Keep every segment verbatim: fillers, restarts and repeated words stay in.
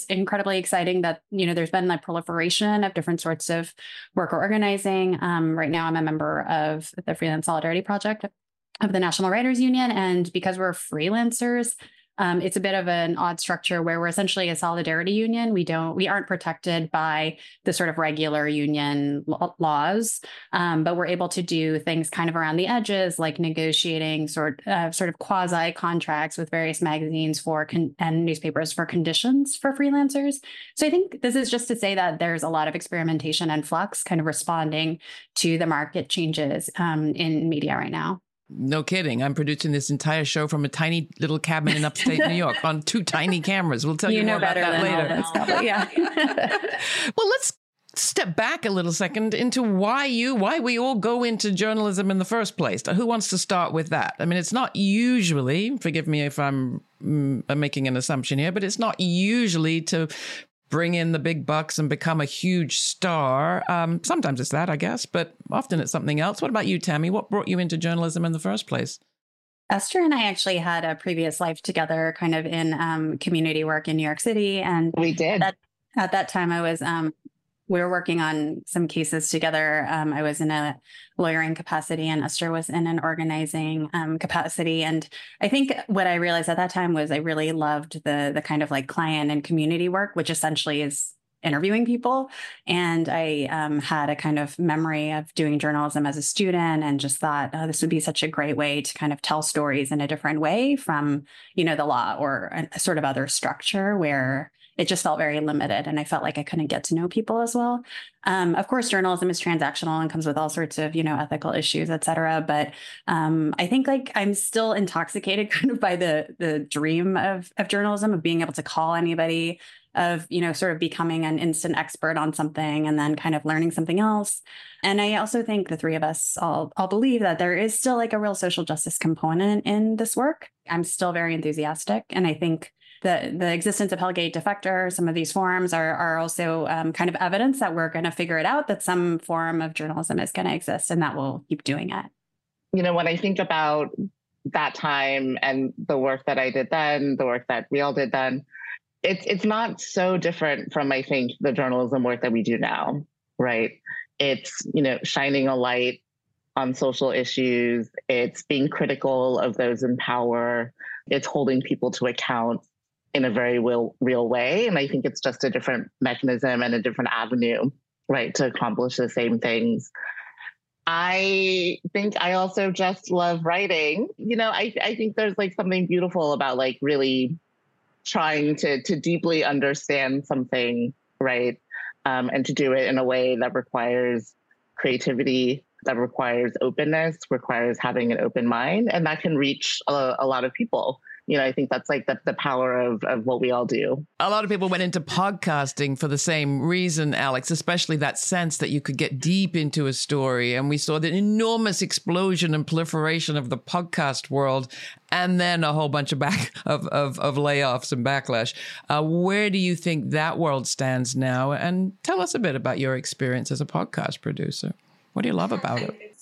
it's incredibly exciting that, you know, there's been like proliferation of different sorts of worker organizing. Um, right now, I'm a member of the Freelance Solidarity Project of the National Writers Union. And because we're freelancers, Um, it's a bit of an odd structure where we're essentially a solidarity union. We don't, we aren't protected by the sort of regular union laws, um, but we're able to do things kind of around the edges, like negotiating sort uh, sort of quasi contracts with various magazines for con- and newspapers for conditions for freelancers. So I think this is just to say that there's a lot of experimentation and flux, kind of responding to the market changes um, in media right now. No kidding. I'm producing this entire show from a tiny little cabin in upstate New York on two tiny cameras. We'll tell you, you know more about better that than later. All this stuff, yeah. Well, let's step back a little second into why you, why we all go into journalism in the first place. Who wants to start with that? I mean, it's not usually, forgive me if I'm, mm, I'm making an assumption here, but it's not usually to bring in the big bucks and become a huge star. Um, sometimes it's that, I guess, but often it's something else. What about you, Tammy? What brought you into journalism in the first place? Esther and I actually had a previous life together, kind of in um, community work in New York City. And we did. That, at that time, I was, um, we were working on some cases together. Um, I was in a lawyering capacity and Esther was in an organizing um, capacity. And I think what I realized at that time was I really loved the the kind of like client and community work, which essentially is interviewing people. And I um, had a kind of memory of doing journalism as a student and just thought, oh, this would be such a great way to kind of tell stories in a different way from, you know, the law or a sort of other structure where it just felt very limited. And I felt like I couldn't get to know people as well. Um, of course, journalism is transactional and comes with all sorts of, you know, ethical issues, et cetera. But um, I think like I'm still intoxicated kind of by the the dream of, of journalism, of being able to call anybody, of, you know, sort of becoming an instant expert on something and then kind of learning something else. And I also think the three of us all, all believe that there is still like a real social justice component in this work. I'm still very enthusiastic. And I think the the existence of Hellgate, Defector, some of these forums are are also um, kind of evidence that we're going to figure it out, that some form of journalism is going to exist and that we'll keep doing it. You know, when I think about that time and the work that I did then, the work that we all did then, it's it's not so different from, I think, the journalism work that we do now, right? It's, you know, shining a light on social issues. It's being critical of those in power. It's holding people to account in a very real, real way. And I think it's just a different mechanism and a different avenue, right, to accomplish the same things. I think I also just love writing. You know, I, I think there's like something beautiful about like really trying to to deeply understand something, right? Um, and to do it in a way that requires creativity, that requires openness, requires having an open mind, and that can reach a, a lot of people. You know, I think that's like the, the power of, of what we all do. A lot of people went into podcasting for the same reason, Alex, especially that sense that you could get deep into a story. And we saw the enormous explosion and proliferation of the podcast world, and then a whole bunch of back of, of, of layoffs and backlash. Uh, where do you think that world stands now? And tell us a bit about your experience as a podcast producer. What do you love about it?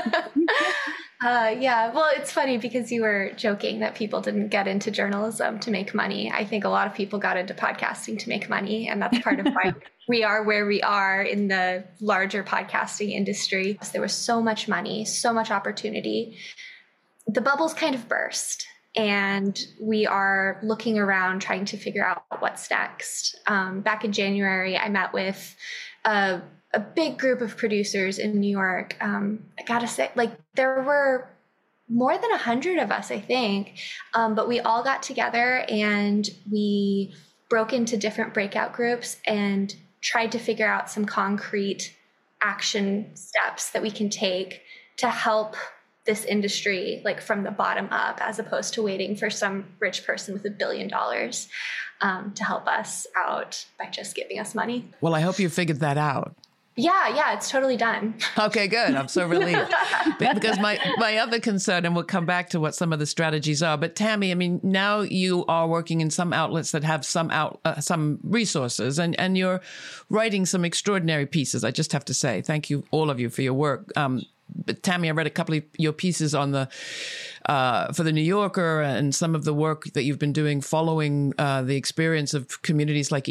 Uh, yeah, well, it's funny because you were joking that people didn't get into journalism to make money. I think a lot of people got into podcasting to make money, and that's part of why we are where we are in the larger podcasting industry. There was so much money, so much opportunity. The bubbles kind of burst, and we are looking around trying to figure out what's next. Um, back in January, I met with a a big group of producers in New York. Um, I gotta say, like, there were more than a hundred of us, I think. Um, but we all got together and we broke into different breakout groups and tried to figure out some concrete action steps that we can take to help this industry, like from the bottom up, as opposed to waiting for some rich person with a billion dollars um, to help us out by just giving us money. Well, I hope you figured that out. Yeah, yeah, it's totally done. Okay, good. I'm so relieved. Because my, my other concern, and we'll come back to what some of the strategies are, but Tammy, I mean, now you are working in some outlets that have some out uh, some resources, and, and you're writing some extraordinary pieces, I just have to say. Thank you, all of you, for your work. Um, But Tammy, I read a couple of your pieces on the uh, for the New Yorker and some of the work that you've been doing following uh, the experience of communities like